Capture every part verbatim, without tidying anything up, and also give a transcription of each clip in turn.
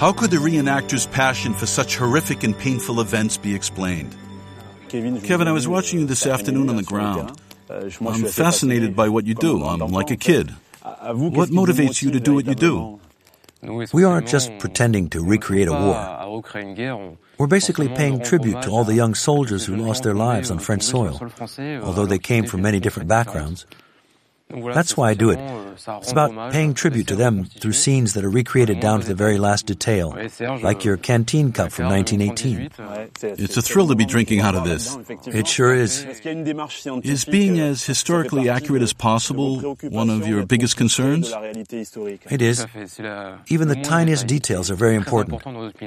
How could the reenactors' passion for such horrific and painful events be explained? Kevin, I was watching you this afternoon on the ground. I'm fascinated by what you do. I'm like a kid. What motivates you to do what you do? We aren't just pretending to recreate a war. We're basically paying tribute to all the young soldiers who lost their lives on French soil, although they came from many different backgrounds. That's why I do it. It's about paying tribute to them through scenes that are recreated down to the very last detail, like your canteen cup from nineteen eighteen. It's a thrill to be drinking out of this. It sure is. Is being as historically accurate as possible one of your biggest concerns? It is. Even the tiniest details are very important.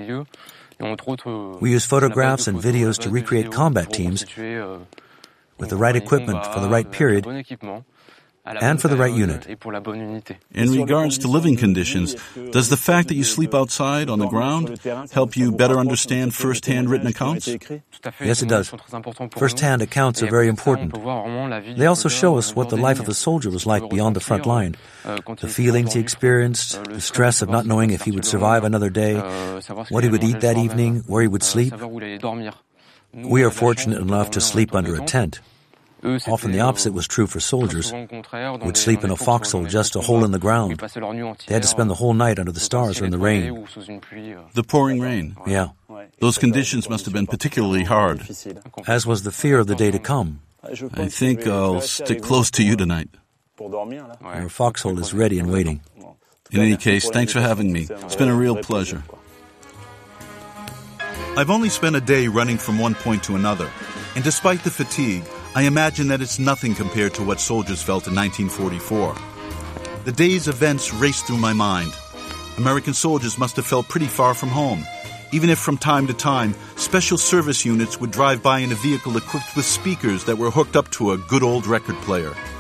We use photographs and videos to recreate combat teams with the right equipment for the right period and for the right unit. In regards to living conditions, does the fact that you sleep outside on the ground help you better understand first-hand written accounts? Yes, it does. First-hand accounts are very important. They also show us what the life of a soldier was like beyond the front line. The feelings he experienced, the stress of not knowing if he would survive another day, what he would eat that evening, where he would sleep. We are fortunate enough to sleep under a tent. Often the opposite was true for soldiers, who would sleep in a foxhole just a hole in the ground. They had to spend the whole night under the stars or in the rain. The pouring rain? Yeah. Those conditions must have been particularly hard. As was the fear of the day to come. I think I'll stick close to you tonight. Our foxhole is ready and waiting. In any case, thanks for having me. It's been a real pleasure. I've only spent a day running from one point to another, and despite the fatigue, I imagine that it's nothing compared to what soldiers felt in nineteen forty-four. The day's events raced through my mind. American soldiers must have felt pretty far from home, even if from time to time, special service units would drive by in a vehicle equipped with speakers that were hooked up to a good old record player.